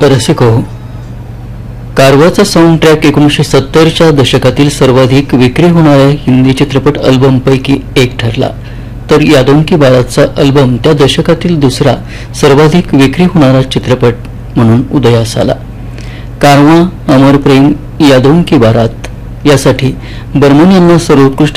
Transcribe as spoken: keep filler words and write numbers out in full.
रसिको, कारवाचा sound track एकोणीसशे सत्तरच्या दशकातील सर्वाधिक विक्री होणाऱ्या हिंदी चित्रपट अल्बमपैकी एक ठरला, तर यादों की बारातचा अल्बम त्या दशकातील दुसरा सर्वाधिक विक्री होणारा चित्रपट म्हणून उदयास आला. कारवा, अमर प्रेम, यादों की बारात यासाठी बर्मन यांना सर्वोत्कृष्ट